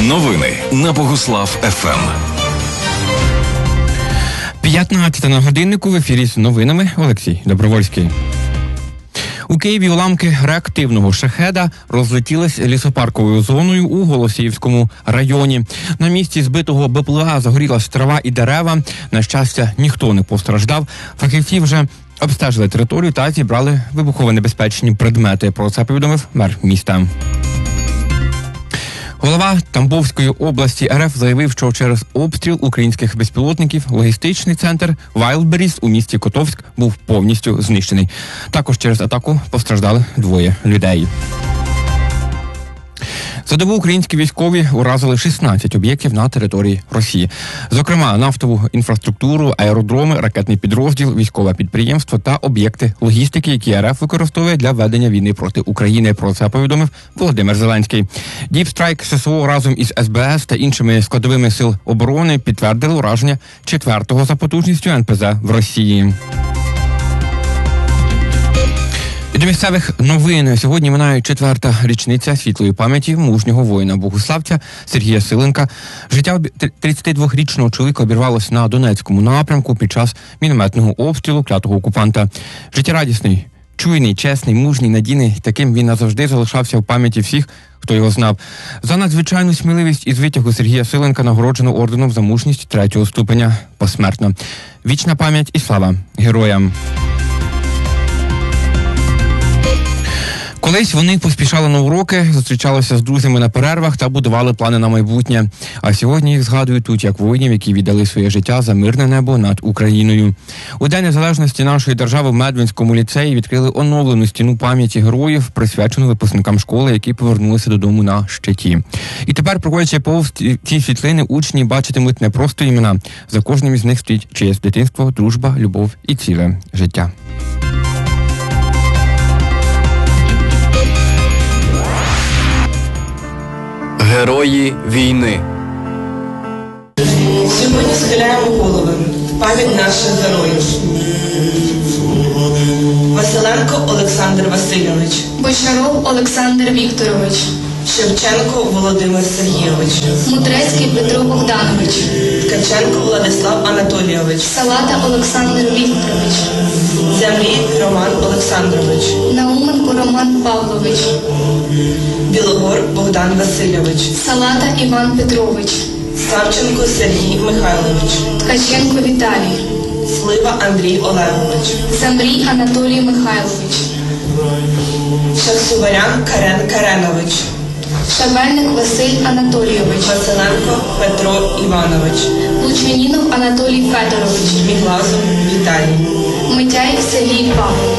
Новини на Богуслав ФМ. 15 на годиннику, в ефірі з новинами Олексій Добровольський. У Києві уламки реактивного шахеда розлетілись лісопарковою зоною у Голосіївському районі. На місці збитого БПЛА загорілась трава і дерева. На щастя, ніхто не постраждав. Фахівці вже обстежили територію та зібрали вибухово-небезпечні предмети. Про це повідомив мер міста. Голова Тамбовської області РФ заявив, що через обстріл українських безпілотників логістичний центр Вайлдберріс у місті Котовськ був повністю знищений. Також через атаку постраждали 2 людей. За добу українські військові уразили 16 об'єктів на території Росії. Зокрема, нафтову інфраструктуру, аеродроми, ракетний підрозділ, військове підприємство та об'єкти логістики, які РФ використовує для ведення війни проти України. Про це повідомив Володимир Зеленський. Діпстрайк ССО разом із СБС та іншими складовими сил оборони підтвердили ураження 4-го за потужністю НПЗ в Росії. І до місцевих новин. Сьогодні минає 4-та річниця світлої пам'яті мужнього воїна-богуславця Сергія Силенка. Життя 32-річного чоловіка обірвалося на Донецькому напрямку під час мінометного обстрілу клятого окупанта. Життєрадісний, чуйний, чесний, мужній, надійний. Таким він назавжди залишався в пам'яті всіх, хто його знав. За надзвичайну сміливість із витягу Сергія Силенка нагороджено орденом за мужність 3-го ступеня посмертно. Вічна пам'ять і слава героям! Колись вони поспішали на уроки, зустрічалися з друзями на перервах та будували плани на майбутнє. А сьогодні їх згадують тут як воїнів, які віддали своє життя за мирне небо над Україною. У День Незалежності нашої держави в Медвинському ліцеї відкрили оновлену стіну пам'яті героїв, присвячену випускникам школи, які повернулися додому на щиті. І тепер, проходячи повз ці світлини, учні бачитимуть не просто імена. За кожним із них стоїть чиєсь дитинство, дружба, любов і ціле життя. Герої війни. Сьогодні схиляємо голови в пам'ять наших героїв. Василенко Олександр Васильович. Бочаров Олександр Вікторович. Шевченко Володимир Сергійович. Мудрецький Петро Богданович. Ткаченко Владислав Анатолійович. Салата Олександр Вікторович. Землій Роман Олександрович. Науменко Роман Павлович. Білогор Богдан Васильович. Салата Іван Петрович. Савченко Сергій Михайлович. Ткаченко Віталій. Слива Андрій Олегович. Замрій Анатолій Михайлович. Шахсуварян Карен Каренович. Шабельник Василь Анатолійович. Василенко Петро Іванович. Лучмянінов Анатолій Федорович. Міглазов Віталій. Митяй Сергій Павлович.